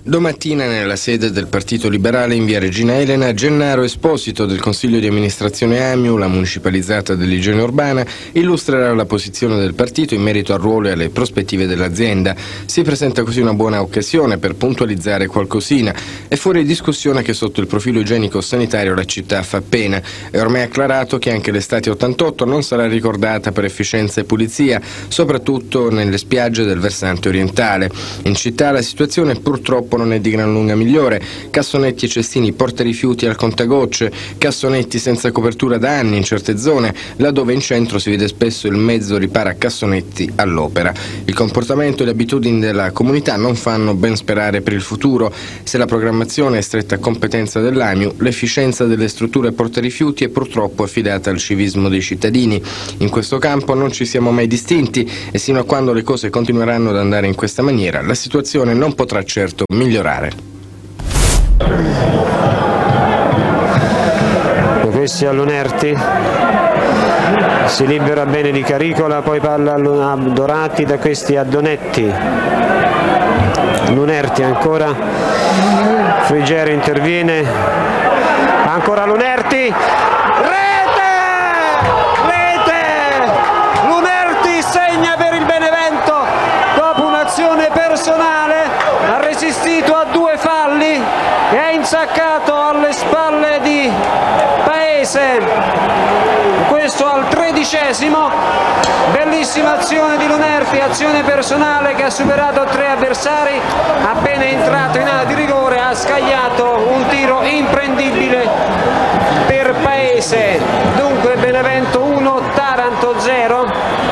Domattina nella sede del Partito Liberale in via Regina Elena, Gennaro Esposito del Consiglio di amministrazione Amiu, la municipalizzata dell'igiene urbana, illustrerà la posizione del partito in merito al ruolo e alle prospettive dell'azienda. Si presenta così una buona occasione per puntualizzare qualcosina. È fuori discussione che sotto il profilo igienico-sanitario la città fa pena. È ormai acclarato che anche l'estate 88 non sarà ricordata per efficienza e pulizia, soprattutto nelle spiagge del versante orientale. In città la situazione purtroppo non è di gran lunga migliore. Cassonetti e cestini portarifiuti al contagocce, cassonetti senza copertura da anni in certe zone, laddove in centro si vede spesso il mezzo ripara cassonetti all'opera. Il comportamento e le abitudini della comunità non fanno ben sperare per il futuro. Se la programmazione è stretta competenza dell'Amiu, l'efficienza delle strutture portarifiuti è purtroppo affidata al civismo dei cittadini. In questo campo non ci siamo mai distinti e sino a quando le cose continueranno ad andare in questa maniera, la situazione non potrà certo migliorare. Questi all'Unerti, si libera bene di Caricola, poi palla a Dorati, da questi a Donetti. Lunerti ancora, Frigero interviene, ancora Lunerti, rete! Lunerti segna per il Benevento dopo un'azione personale, ha resistito a due falli e ha insaccato alle spalle di Paese, questo al 13°, bellissima azione di Lunerti, azione personale che ha superato 3 avversari, appena entrato in area di rigore ha scagliato un tiro imprendibile per Paese. Dunque Benevento 1, Taranto 0.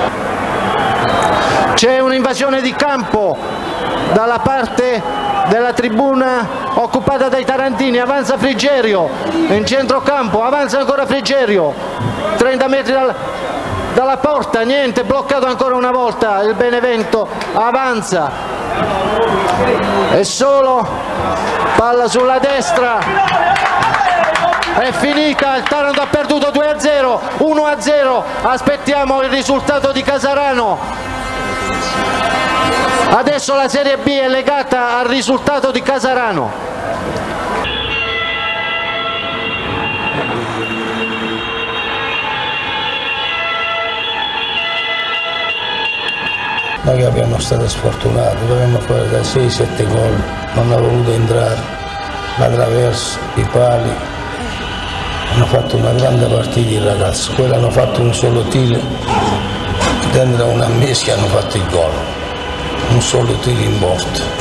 C'è un'invasione di campo dalla parte della tribuna occupata dai tarantini, avanza Frigerio in centrocampo, avanza ancora Frigerio, 30 metri dalla porta, niente, bloccato ancora una volta il Benevento, avanza, è solo, palla sulla destra, è finita, il Taranto ha perduto 2-0, 1-0, aspettiamo il risultato di Casarano. Adesso la Serie B è legata al risultato di Casarano. Noi abbiamo stato sfortunati, dovevamo fare da 6-7 gol, non ha voluto entrare, la traverso, i pali. Hanno fatto una grande partita i ragazzi, poi hanno fatto un solo tiro, dentro una mischia hanno fatto il gol. Un solo tiro in porta.